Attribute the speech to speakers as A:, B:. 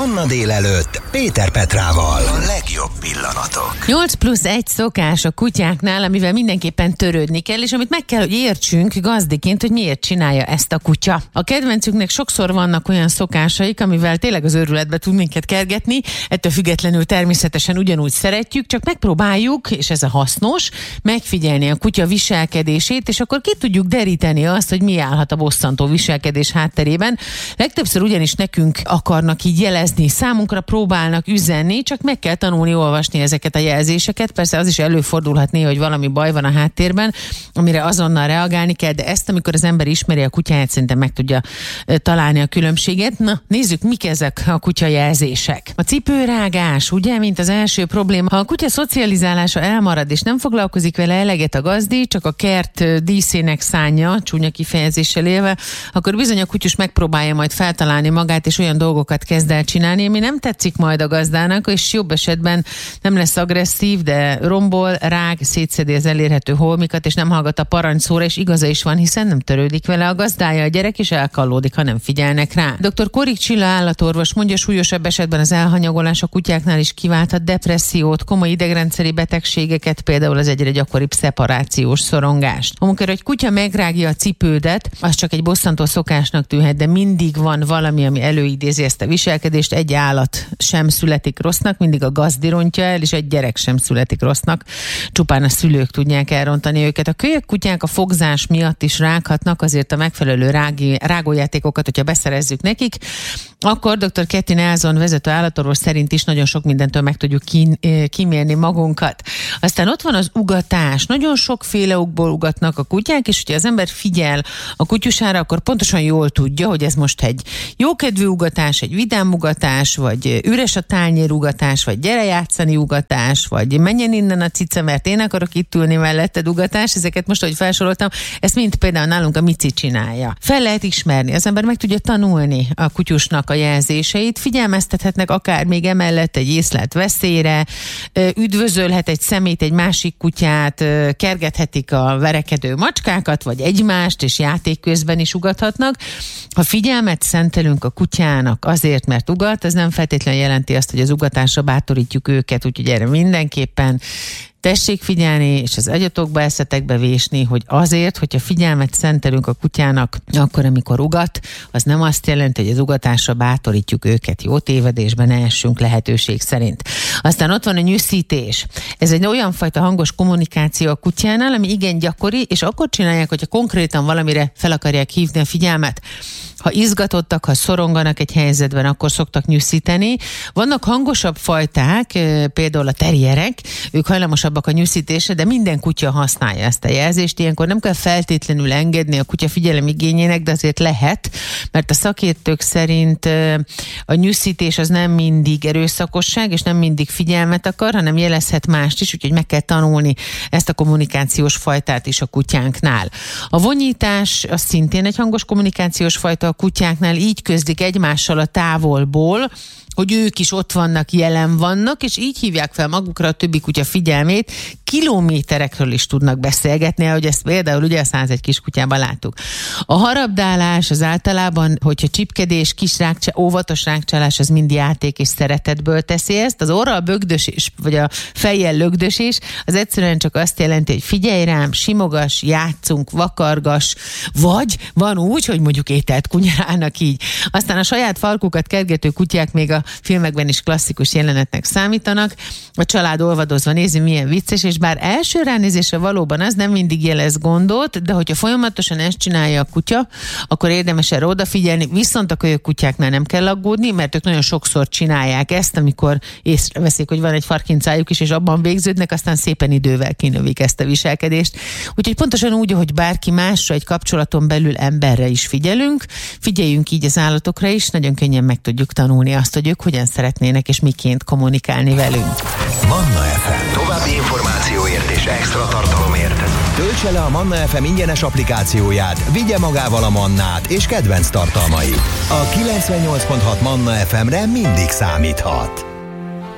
A: Manna délelőtt Péter Petrával. A legjobb pillanatok.
B: 8+1 szokás a kutyáknál, amivel mindenképpen törődni kell, és amit meg kell, hogy értsünk gazdiként, hogy miért csinálja ezt a kutya. A kedvencünknek sokszor vannak olyan szokásaik, amivel tényleg az őrületbe tud minket kergetni, ettől függetlenül természetesen ugyanúgy szeretjük, csak megpróbáljuk, és ez a hasznos, megfigyelni a kutya viselkedését, és akkor ki tudjuk deríteni azt, hogy mi állhat a bosszantó viselkedés hátterében. Legtöbbször ugyanis nekünk akarnak így jelezni, számunkra próbálnak üzenni, csak meg kell tanulni olvasni ezeket a jelzéseket. Persze az is előfordulhat néha, hogy valami baj van a háttérben, amire azonnal reagálni kell, de ezt, amikor az ember ismeri a kutyáját, szerintem meg tudja találni a különbséget. Na, nézzük, mik ezek a kutyajelzések. A cipőrágás, ugye, mint az első probléma. Ha a kutya szocializálása elmarad, és nem foglalkozik vele eleget a gazdi, csak a kert díszének szánja, csúnya kifejezéssel élve, akkor bizony a kutyus megpróbálja majd feltalálni magát, és olyan dolgokat kezd el csinálni, ami nem tetszik majd a gazdának, és jobb esetben nem lesz agresszív, de rombol, rág, szétszedi az elérhető holmikat, és nem hallgat a parancsszóra, és igaza is van, hiszen nem törődik vele a gazdája, a gyerek is elkallódik, ha nem figyelnek rá. Dr. Korik Csilla állatorvos mondja, súlyosabb esetben az elhanyagolás a kutyáknál is kiválthat depressziót, komoly idegrendszeri betegségeket, például az egyre gyakoribb szeparációs szorongást. Amikor egy kutya megrágja a cipődet, az csak egy bosszantó szokásnak tűnhet, de mindig van valami, ami előidézi ezt a viselkedést. Egy állat sem születik rossznak, mindig a gazdi rontja el, és egy gyerek sem születik rossznak. Csupán a szülők tudják elrontani őket. A kölyök kutyák a fogzás miatt is rághatnak, azért a megfelelő rágójátékokat, hogyha beszerezzük nekik, akkor dr. Kathy Nelson vezető állatorvos szerint is nagyon sok mindentől meg tudjuk kímélni magunkat. Aztán ott van az ugatás. Nagyon sokféle okból ugatnak a kutyák, és hogyha az ember figyel a kutyusára, akkor pontosan jól tudja, hogy ez most egy jókedvű ugatás, egy vidám ugatás, vagy üres a tányér ugatás, vagy gyere játszani ugatás, vagy menjen innen a cica, mert én akarok itt ülni melletted ugatás. Ezeket most, ahogy felsoroltam, ezt mind például nálunk a Mici csinálja. Fel lehet ismerni, az ember meg tudja tanulni a kutyusnak a jelzéseit, figyelmeztethetnek akár még emellett egy észlelt veszélyre, üdvözölhet egy szemét, egy másik kutyát, kergethetik a verekedő macskákat, vagy egymást, és játék közben is ugathatnak. Ha figyelmet szentelünk a kutyának azért, mert ugat, ez nem feltétlenül jelenti azt, hogy az ugatásra bátorítjuk őket, úgyhogy erre mindenképpen tessék figyelni, és az agyatokba, eszetekbe vésni, hogy azért, hogyha figyelmet szentelünk a kutyának, akkor amikor ugat, az nem azt jelenti, hogy az ugatásra bátorítjuk őket. Jó tévedésben ne essünk lehetőség szerint. Aztán ott van a nyűszítés. Ez egy olyan fajta hangos kommunikáció a kutyánál, ami igen gyakori, és akkor csinálják, hogyha konkrétan valamire fel akarják hívni a figyelmet. Ha izgatottak, ha szoronganak egy helyzetben, akkor szoktak nyűszíteni. Vannak hangosabb fajták, például a terrierek, ők hajlamosabbak a nyűszítésre, de minden kutya használja ezt a jelzést. Ilyenkor nem kell feltétlenül engedni a kutya figyelemigényének, de azért lehet, mert a szakértők szerint a nyűszítés az nem mindig erőszakosság, és nem mindig figyelmet akar, hanem jelezhet mást is, úgyhogy meg kell tanulni ezt a kommunikációs fajtát is a kutyánknál. A vonyítás az szintén egy hangos kommunikációs fajta a kutyáknál, így közlik egymással a távolból, hogy ők is ott vannak, jelen vannak, és így hívják fel magukra a többi kutya figyelmét, kilométerekről is tudnak beszélgetni, ahogy ezt például ugye a 101 kiskutyában láttuk. A harabdálás az általában, hogyha csipkedés, óvatos rágcsálás, az mind játék és szeretetből teszi ezt. Az orral bögdösés, vagy a fejjel lögdösés, az egyszerűen csak azt jelenti, hogy figyelj rám, simogass, játszunk, vakargass, vagy van úgy, hogy mondjuk ételt kunyarálnak így. Aztán a saját farkukat kergető kutyák még a filmekben is klasszikus jelenetnek számítanak. A család olvadozva nézi, milyen vicces, és bár első ránézésre valóban az nem mindig jelez gondot, de hogyha folyamatosan ezt csinálja a kutya, akkor érdemes erre odafigyelni. Viszont a kölyök kutyáknál nem kell aggódni, mert ők nagyon sokszor csinálják ezt, amikor észreveszik, hogy van egy farkincájuk is, és abban végződnek, aztán szépen idővel kinövik ezt a viselkedést. Úgyhogy pontosan úgy, ahogy bárki másra egy kapcsolaton belül emberre is figyeljünk így az állatokra is, nagyon könnyen meg tudjuk tanulni azt, hogy ők hogyan szeretnének és miként kommunikálni velünk.
A: Manna FM. További információért és extra tartalomért töltse le a Manna FM ingyenes applikációját, vigye magával a Mannát és kedvenc tartalmait. A 98.6 Manna FM-re mindig számíthat.